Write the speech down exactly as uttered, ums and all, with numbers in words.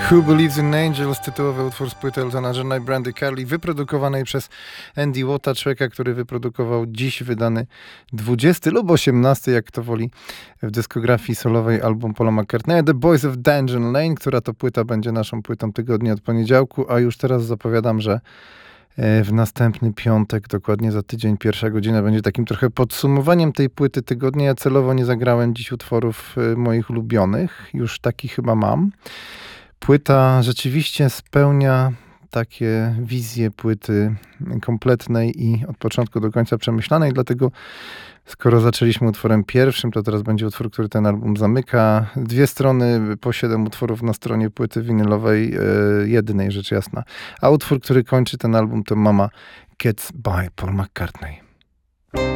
Who Believes in Angels, tytułowy utwór z płyty Eltona Johna i Brandy Carlile, wyprodukowanej przez Andy Watta, człowieka, który wyprodukował dziś wydany dwudziesty lub osiemnasty, jak to woli, w dyskografii solowej album Paula McCartneya, The Boys of Dungeon Lane, która to płyta będzie naszą płytą tygodnia od poniedziałku, a już teraz zapowiadam, że w następny piątek, dokładnie za tydzień, pierwsza godzina, będzie takim trochę podsumowaniem tej płyty tygodnia. Ja celowo nie zagrałem dziś utworów moich ulubionych, już taki chyba mam. Płyta rzeczywiście spełnia takie wizje płyty kompletnej i od początku do końca przemyślanej, dlatego skoro zaczęliśmy utworem pierwszym, to teraz będzie utwór, który ten album zamyka. Dwie strony, po siedem utworów na stronie płyty winylowej, yy, jedynej rzecz jasna. A utwór, który kończy ten album, to Mama Gets By Paul McCartney.